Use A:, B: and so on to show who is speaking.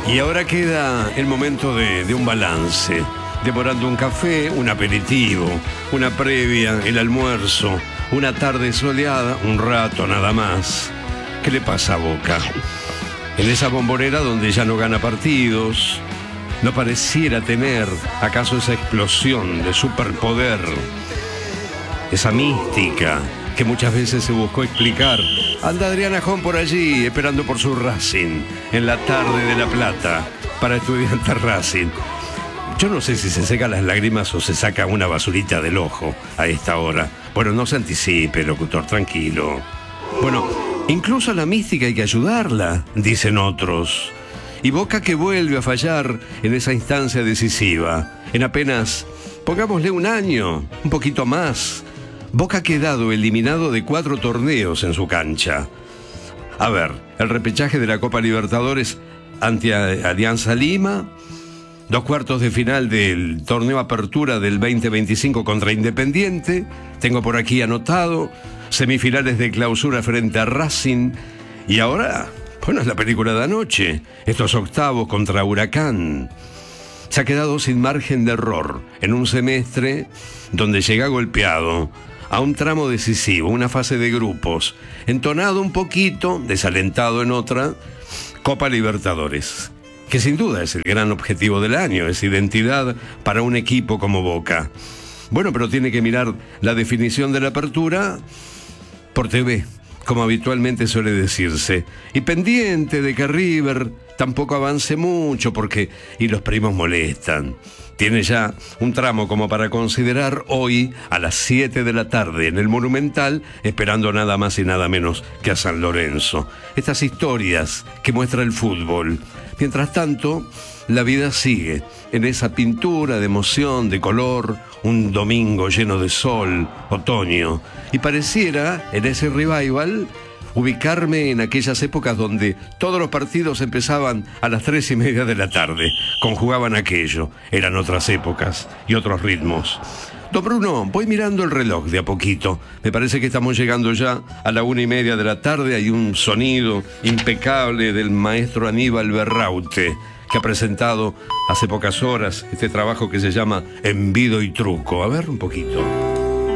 A: Y ahora queda el momento de un balance, devorando un café, un aperitivo, una previa, el almuerzo, una tarde soleada, un rato nada más. ¿Qué le pasa a Boca? En esa bombonera donde ya no gana partidos, no pareciera tener acaso esa explosión de superpoder, esa mística que muchas veces se buscó explicar. Anda Adrián Ajón por allí, esperando por su Racing, en la tarde de La Plata, para Estudiantes Racing. Yo no sé si se seca las lágrimas o se saca una basurita del ojo a esta hora. Bueno, no se anticipe, locutor, tranquilo. Bueno, incluso a la mística hay que ayudarla, dicen otros. Y Boca que vuelve a fallar en esa instancia decisiva. En apenas, pongámosle un año, un poquito más. Boca ha quedado eliminado de 4 torneos en su cancha. A ver, el repechaje de la Copa Libertadores ante Alianza Lima, 2 cuartos de final del torneo Apertura del 2025 contra Independiente, tengo por aquí anotado, semifinales de clausura frente a Racing, y ahora, bueno, es la película de anoche, estos octavos contra Huracán. Se ha quedado sin margen de error en un semestre donde llega golpeado a un tramo decisivo, una fase de grupos, entonado un poquito, desalentado en otra, Copa Libertadores, que sin duda es el gran objetivo del año, es identidad para un equipo como Boca. Bueno, pero tiene que mirar la definición de la apertura por TV, como habitualmente suele decirse, y pendiente de que River tampoco avance mucho porque y los primos molestan. Tiene ya un tramo como para considerar hoy a las 7 de la tarde en el Monumental, esperando nada más y nada menos que a San Lorenzo. Estas historias que muestra el fútbol. Mientras tanto, la vida sigue en esa pintura de emoción, de color, un domingo lleno de sol, otoño. Y pareciera, en ese revival, ubicarme en aquellas épocas donde todos los partidos empezaban a las 3:30 de la tarde. Conjugaban aquello. Eran otras épocas y otros ritmos. Don Bruno, voy mirando el reloj de a poquito. Me parece que estamos llegando ya a la 1:30 de la tarde. Hay un sonido impecable del maestro Aníbal Berraute, que ha presentado hace pocas horas este trabajo que se llama Envido y Truco. A ver, un poquito.